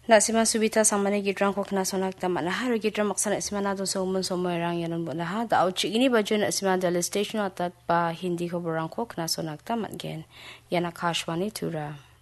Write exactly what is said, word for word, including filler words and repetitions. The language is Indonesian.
Na sima subita samane gidrang ko kna sonak ta mana haru gidrang maksana sima na do so mun so moirang yanon bo na ha da au chigini bajo na sima dal station atat pa hindi ko borang ko kna sonak ta matgen yana kashwani tura